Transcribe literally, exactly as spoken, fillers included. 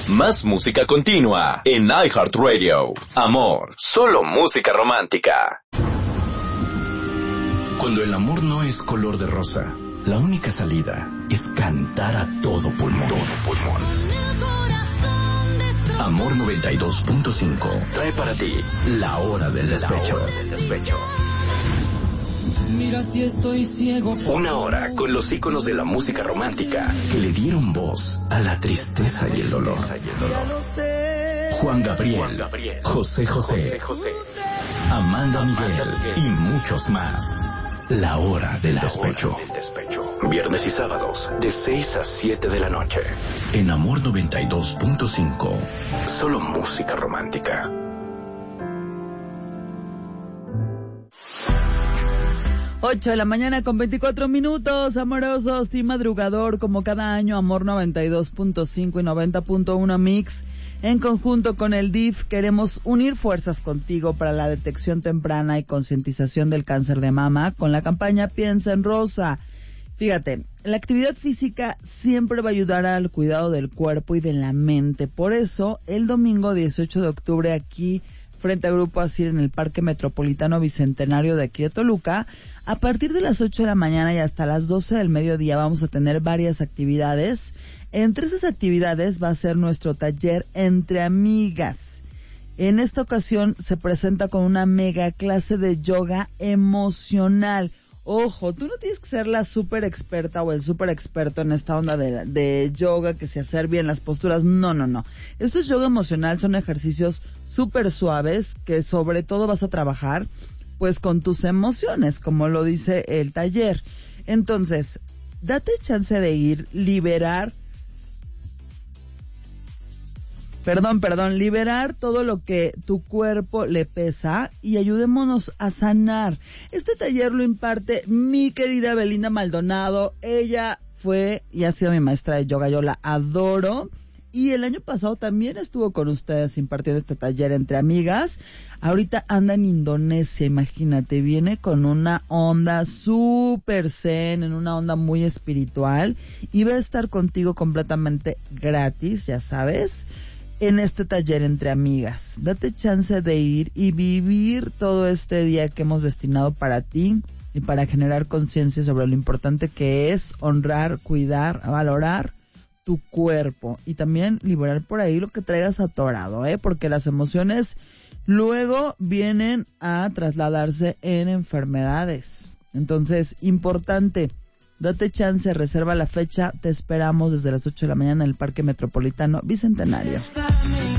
Más música continua en iHeartRadio. Amor, solo música romántica. Cuando el amor no es color de rosa, la única salida es cantar a todo pulmón. Todo pulmón. Amor noventa y dos punto cinco trae para ti La Hora del Despecho. Hora del despecho. Mira si estoy ciego. Una hora con los íconos de la música romántica que le dieron voz a la tristeza y el dolor. Juan Gabriel, José José, Amanda Miguel y muchos más. La Hora del Despecho. Viernes y sábados de seis a siete de la noche. En Amor noventa y dos punto cinco. Solo música romántica. ocho de la mañana con veinticuatro minutos, amorosos y madrugador, como cada año, Amor noventa y dos punto cinco y noventa punto uno Mix. En conjunto con el D I F queremos unir fuerzas contigo para la detección temprana y concientización del cáncer de mama con la campaña Piensa en Rosa. Fíjate, la actividad física siempre va a ayudar al cuidado del cuerpo y de la mente. Por eso, el domingo dieciocho de octubre aquí, frente a Grupo Asir en el Parque Metropolitano Bicentenario de aquí de Toluca, a partir de las ocho de la mañana y hasta las doce del mediodía vamos a tener varias actividades. Entre esas actividades va a ser nuestro taller Entre Amigas. En esta ocasión se presenta con una mega clase de yoga emocional. Ojo, tú no tienes que ser la súper experta o el súper experto en esta onda de, de yoga, que se hacer bien las posturas. No, no, no. Esto es yoga emocional, son ejercicios súper suaves que sobre todo vas a trabajar pues con tus emociones, como lo dice el taller. Entonces, date chance de ir, liberar Perdón, perdón, liberar todo lo que tu cuerpo le pesa y ayudémonos a sanar. Este taller lo imparte mi querida Belinda Maldonado. Ella fue y ha sido mi maestra de yoga, yo la adoro. Y el año pasado también estuvo con ustedes impartiendo este taller Entre Amigas. Ahorita anda en Indonesia, imagínate, viene con una onda súper zen, en una onda muy espiritual. Y va a estar contigo completamente gratis, ya sabes, en este taller Entre Amigas. Date chance de ir y vivir todo este día que hemos destinado para ti y para generar conciencia sobre lo importante que es honrar, cuidar, valorar tu cuerpo y también liberar por ahí lo que traigas atorado, ¿eh? Porque las emociones luego vienen a trasladarse en enfermedades. Entonces, importante, date chance, reserva la fecha, te esperamos desde las ocho de la mañana en el Parque Metropolitano Bicentenario.